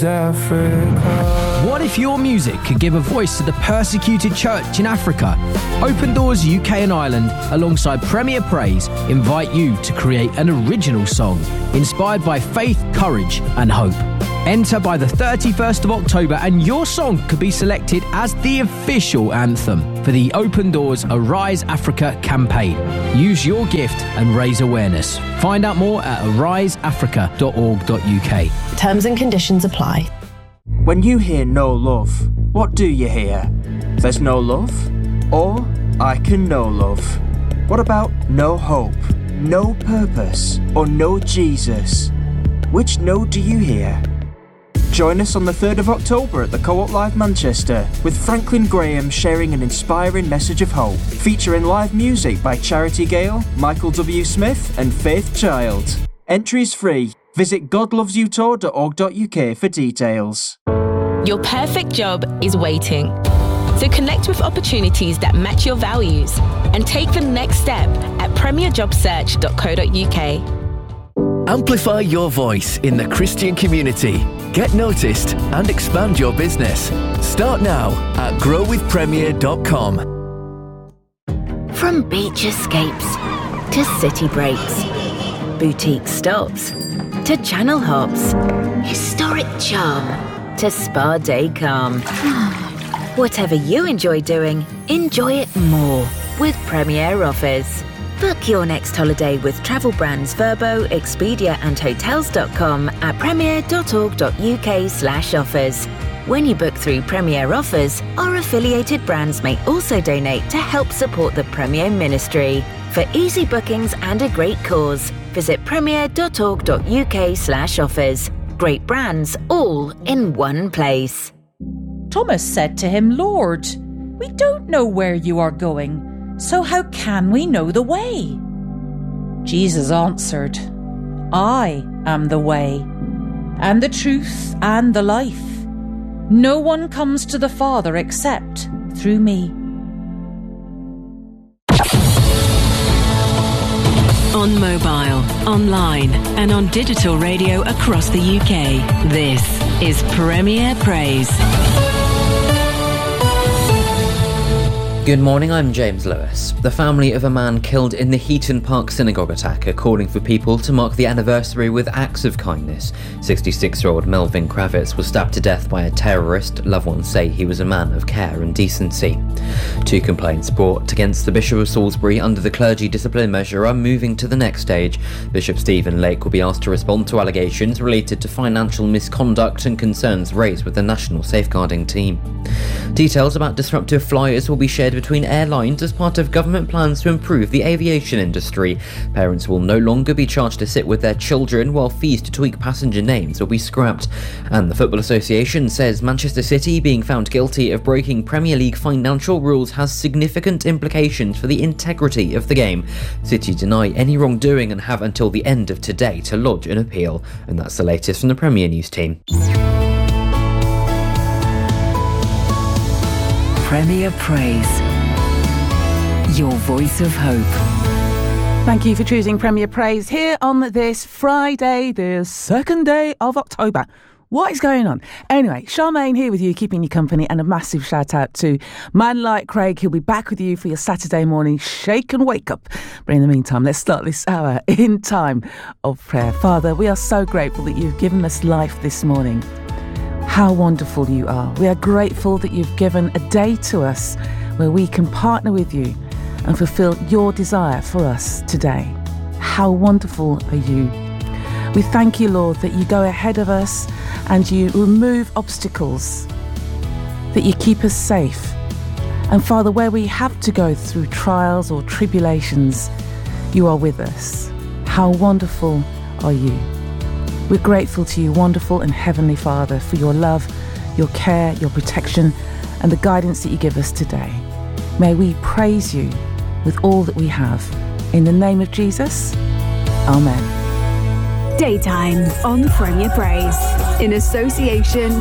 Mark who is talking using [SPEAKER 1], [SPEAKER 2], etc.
[SPEAKER 1] Africa.
[SPEAKER 2] What if your music could give a voice to the persecuted church in Africa? Open Doors UK and Ireland, alongside Premier Praise, invite you to create an original song inspired by faith, courage and hope. Enter by the 31st of October and your song could be selected as the official anthem for the Open Doors Arise Africa campaign. Use your gift and raise awareness. Find out more at ariseafrica.org.uk.
[SPEAKER 3] Terms and conditions apply.
[SPEAKER 4] When you hear no love, what do you hear? There's no love? Or I can know love. What about no hope, no purpose, or no Jesus? Which no do you hear? Join us on the 3rd of October at the Co-op Live Manchester with Franklin Graham sharing an inspiring message of hope, featuring live music by Charity Gale, Michael W. Smith and Faith Child. Entries free. Visit godlovesyoutour.org.uk for details.
[SPEAKER 5] Your perfect job is waiting. So connect with opportunities that match your values and take the next step at premierjobsearch.co.uk.
[SPEAKER 6] Amplify your voice in the Christian community. Get noticed and expand your business. Start now at growwithpremier.com.
[SPEAKER 7] From beach escapes to city breaks, boutique stops to channel hops, historic charm to spa day calm. Whatever you enjoy doing, enjoy it more with Premier Offers. Book your next holiday with travel brands Vrbo, Expedia and Hotels.com at premier.org.uk/offers. When you book through Premier Offers, our affiliated brands may also donate to help support the Premier Ministry. For easy bookings and a great cause, visit premier.org.uk/offers. Great brands all in one place.
[SPEAKER 8] Thomas said to him, Lord, we don't know where you are going. So how can we know the way? Jesus answered, I am the way, and the truth, and the life. No one comes to the Father except through me.
[SPEAKER 5] On mobile, online and on digital radio across the UK, this is Premier Praise.
[SPEAKER 9] Good morning, I'm James Lewis. The family of a man killed in the Heaton Park synagogue attack are calling for people to mark the anniversary with acts of kindness. 66-year-old Melvin Kravitz was stabbed to death by a terrorist. Loved ones say he was a man of care and decency. 2 complaints brought against the Bishop of Salisbury under the clergy discipline measure are moving to the next stage. Bishop Stephen Lake will be asked to respond to allegations related to financial misconduct and concerns raised with the National Safeguarding Team. Details about disruptive flyers will be shared between airlines as part of government plans to improve the aviation industry. Parents will no longer be charged to sit with their children, while fees to tweak passenger names will be scrapped. And the Football Association says Manchester City being found guilty of breaking Premier League financial rules has significant implications for the integrity of the game. City deny any wrongdoing and have until the end of today to lodge an appeal. And that's the latest from the Premier News team.
[SPEAKER 10] Premier Praise, your voice of hope.
[SPEAKER 11] Thank you for choosing Premier Praise here on this Friday, the 2nd day of October. What is going on? Anyway, Charmaine here with you, keeping you company, and a massive shout out to man like Craig. He'll be back with you for your Saturday morning shake and wake up. But in the meantime, let's start this hour in time of prayer. Father, we are so grateful that you've given us life this morning. How wonderful you are. We are grateful that you've given a day to us where we can partner with you and fulfill your desire for us today. How wonderful are you? We thank you, Lord, that you go ahead of us and you remove obstacles, that you keep us safe. And Father, where we have to go through trials or tribulations, you are with us. How wonderful are you? We're grateful to you, wonderful and heavenly Father, for your love, your care, your protection, and the guidance that you give us today. May we praise you with all that we have. In the name of Jesus, Amen.
[SPEAKER 12] Daytime on Premier Praise, in association